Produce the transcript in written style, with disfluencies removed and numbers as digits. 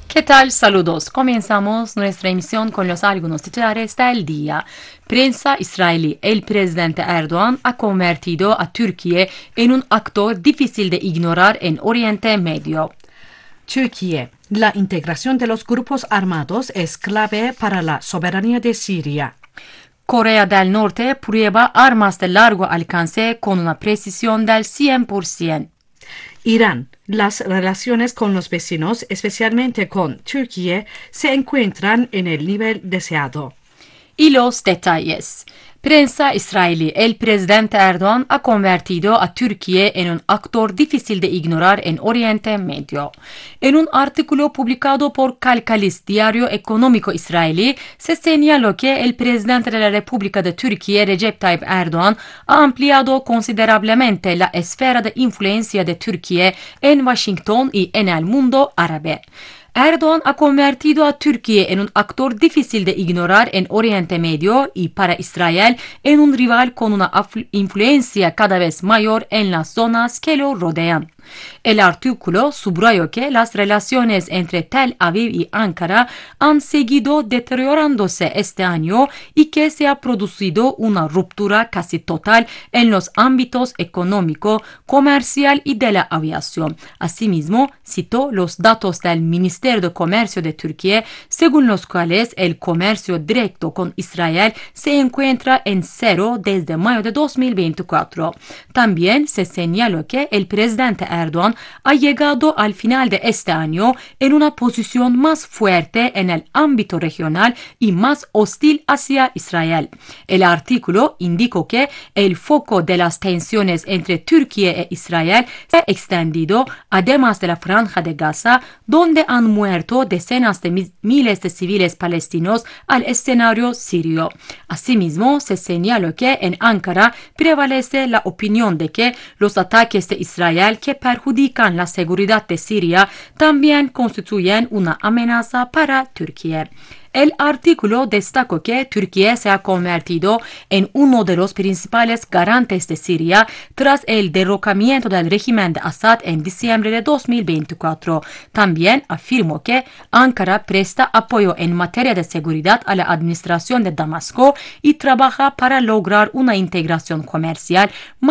¿Qué tal? Saludos. Comenzamos nuestra emisión con los algunos titulares del día. Prensa israelí. El presidente Erdoğan ha convertido a Turquía en un actor difícil de ignorar en Oriente Medio. Turquía. La integración de los grupos armados es clave para la soberanía de Siria. Corea del Norte prueba armas de largo alcance con una precisión del 100%. Irán. Las relaciones con los vecinos, especialmente con Turquía, se encuentran en el nivel deseado. Y los detalles. Prensa israelí. El presidente Erdoğan ha convertido a Turquía en un actor difícil de ignorar en Oriente Medio. En un artículo publicado por Kalkalis, diario económico israelí, se señaló que el presidente de la República de Turquía, Recep Tayyip Erdoğan, ha ampliado considerablemente la esfera de influencia de Turquía en Washington y en el mundo árabe. Erdoğan ha convertido a Turquía en un actor difícil de ignorar en Oriente Medio y para Israel en un rival con una influencia cada vez mayor en las zonas que lo rodean. El artículo subrayó que las relaciones entre Tel Aviv y Ankara han seguido deteriorándose este año y que se ha producido una ruptura casi total en los ámbitos económico, comercial y de la aviación. Asimismo, citó los datos del Ministerio de Comercio de Turquía, según los cuales el comercio directo con Israel se encuentra en cero desde mayo de 2024. También se señaló que el presidente Erdoğan ha llegado al final de este año en una posición más fuerte en el ámbito regional y más hostil hacia Israel. El artículo indicó que el foco de las tensiones entre Turquía e Israel se ha extendido además de la Franja de Gaza, donde han muerto decenas de miles de civiles palestinos, al escenario sirio. Asimismo, se señaló que en Ankara prevalece la opinión de que los ataques de Israel que perjudican la seguridad de Siria también constituyen una amenaza para Turquía. El artículo destacó que Turquía se ha convertido en uno de los principales garantes de Siria tras el derrocamiento del régimen de Assad en diciembre de 2024. También afirmó que Ankara presta apoyo en materia de seguridad a la administración de Damasco y trabaja para lograr una integración comercial